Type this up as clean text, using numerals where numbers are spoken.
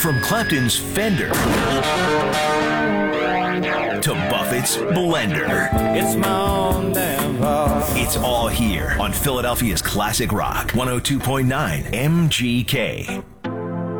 From Clapton's Fender to Buffett's Blender. It's my own damn fault. It's all here on Philadelphia's Classic Rock 102.9 MGK.